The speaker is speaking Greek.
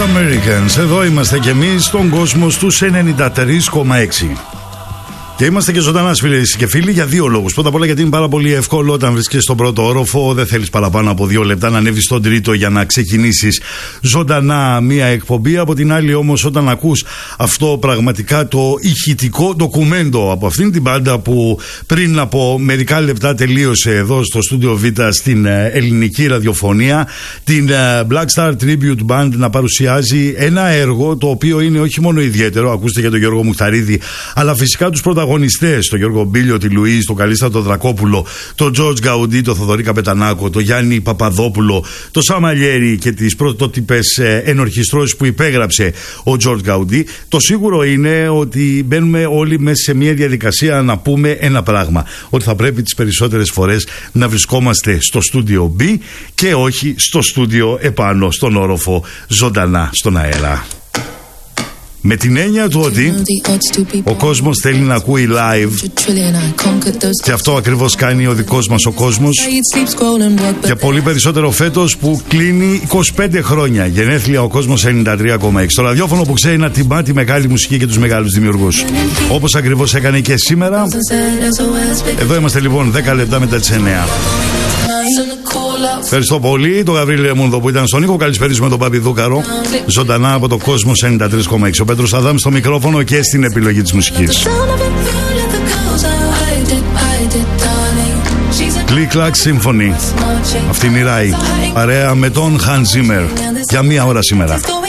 Americans. Εδώ είμαστε κι εμείς στον κόσμο στους 93,6. Και είμαστε και ζωντανά, φίλες και φίλοι, για δύο λόγους. Πρώτα απ' όλα, γιατί είναι πάρα πολύ εύκολο όταν βρίσκεσαι στον πρώτο όροφο, δεν θέλεις παραπάνω από 2 λεπτά να ανέβεις στον τρίτο για να ξεκινήσεις ζωντανά μία εκπομπή. Από την άλλη, όμως, όταν ακούς αυτό πραγματικά το ηχητικό ντοκουμέντο από αυτήν την μπάντα που πριν από μερικά λεπτά τελείωσε εδώ στο Studio Β στην ελληνική ραδιοφωνία, την Black Star Tribute Band, να παρουσιάζει ένα έργο το οποίο είναι όχι μόνο ιδιαίτερο, ακούστε για τον Γιώργο Μουχταρίδη, αλλά φυσικά τους πρωταγωνιστές, τον Γιώργο Μπίλιο, τη Λουίς, τον Καλίστρατο Δρακόπουλο, τον Τζορτζ Γκαουντί, τον Θοδωρή Καπετανάκο, τον Γιάννη Παπαδόπουλο, τον Σαμαλιέρη και τις πρωτότυπες ενορχιστρώσεις που υπέγραψε ο Τζορτζ Γκαουντί. Το σίγουρο είναι ότι μπαίνουμε όλοι μέσα σε μια διαδικασία να πούμε ένα πράγμα, ότι θα πρέπει τις περισσότερες φορές να βρισκόμαστε στο στούντιο B και όχι στο στούντιο επάνω στον όροφο ζωντανά στον αέρα. Με την έννοια του ότι ο κόσμος θέλει να ακούει live, και αυτό ακριβώς κάνει ο δικός μας ο κόσμος, και πολύ περισσότερο φέτος που κλείνει 25 χρόνια γενέθλια ο κόσμος 93,6. Το ραδιόφωνο που ξέρει να τιμά τη μεγάλη μουσική και τους μεγάλους δημιουργούς, όπως ακριβώς έκανε και σήμερα. Εδώ είμαστε λοιπόν 10 λεπτά μετά τις 9. Ευχαριστώ πολύ τον Γαβρίλη Λεμούνδο που ήταν στον ήχο. Καλησπέρισουμε τον Πάπη Δούκαρο ζωντανά από το κόσμο 93,6. Ο Πέτρος Αδάμ στο μικρόφωνο και στην επιλογή της μουσικής. Click Clack Symphony. Αυτή είναι η Ράη, παρέα με τον Hans Zimmer για 1 ώρα σήμερα.